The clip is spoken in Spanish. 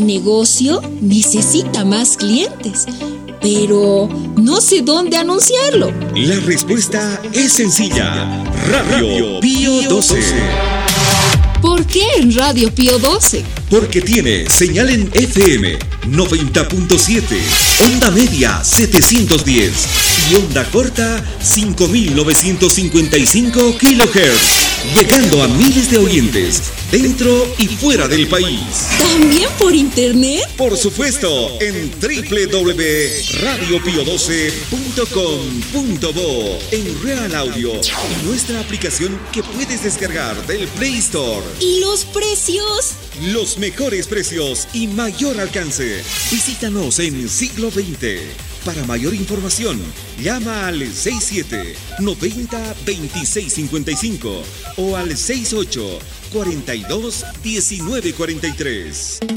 negocio necesita más clientes, pero no sé dónde anunciarlo. La respuesta es sencilla. Radio Pío 12. ¿Por qué en Radio Pío 12? Porque tiene señal en FM 90.7, onda media 710 y onda corta 5955 kHz, llegando a miles de oyentes dentro y fuera del país. ¿También por internet? Por supuesto, en www.radiopio12.com.bo, en Real Audio y nuestra aplicación que puedes descargar del Play Store. ¿Y los precios? Los mejores precios y mayor alcance. Visítanos en Siglo XX. Para mayor información, llama al 67-90-2655 o al 68-42-1943.